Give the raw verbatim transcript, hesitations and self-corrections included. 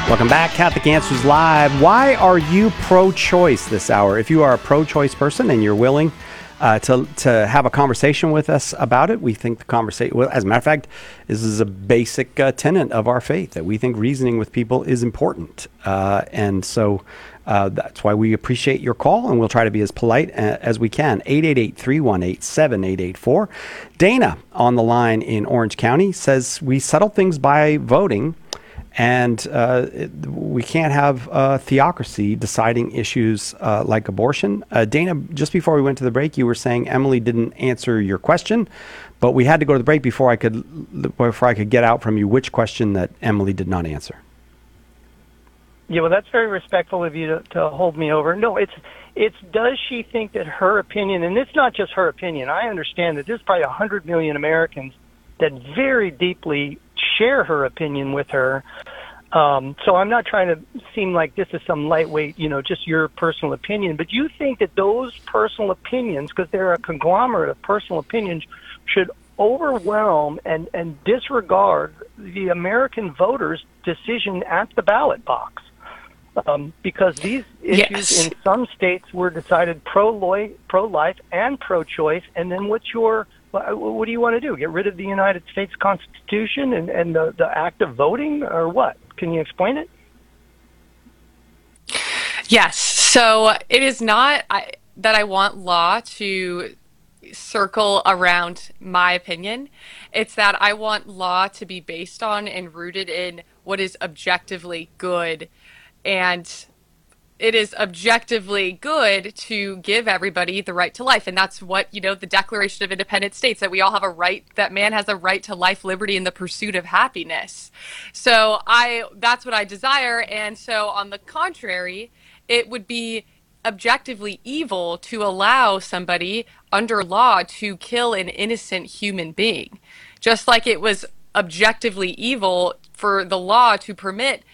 Welcome back, Catholic Answers Live. Why are you pro-choice this hour? If you are a pro-choice person and you're willing uh, to to have a conversation with us about it, we think the conversation, well, as a matter of fact, this is a basic uh, tenet of our faith, that we think reasoning with people is important. Uh, and so uh, that's why we appreciate your call, and we'll try to be as polite uh, as we can. eight eight eight, three one eight, seven eight eight four. Dana on the line in Orange County says, we settle things by voting, and uh, it, we can't have uh, theocracy deciding issues uh, like abortion. Uh, Dana, just before we went to the break, you were saying Emily didn't answer your question, but we had to go to the break before I could before I could get out from you which question that Emily did not answer. Yeah, well, that's very respectful of you to, to hold me over. No, it's it's does she think that her opinion, and it's not just her opinion. I understand that there's probably one hundred million Americans that very deeply share her opinion with her. Um, so I'm not trying to seem like this is some lightweight, you know, just your personal opinion. But you think that those personal opinions, because they're a conglomerate of personal opinions, should overwhelm and, and disregard the American voters' decision at the ballot box. Um, because these issues Yes. in some states were decided pro-life, pro-life and pro-choice. And then what's your, what do you want to do? Get rid of the United States Constitution and, and the, the act of voting, or what? Can you explain it? Yes. So it is not I, that I want law to circle around my opinion. It's that I want law to be based on and rooted in what is objectively good. And it is objectively good to give everybody the right to life. And that's what, you know, the Declaration of Independence states, that we all have a right, that man has a right to life, liberty, and the pursuit of happiness. So I, that's what I desire. And so on the contrary, it would be objectively evil to allow somebody under law to kill an innocent human being. Just like it was objectively evil for the law to permit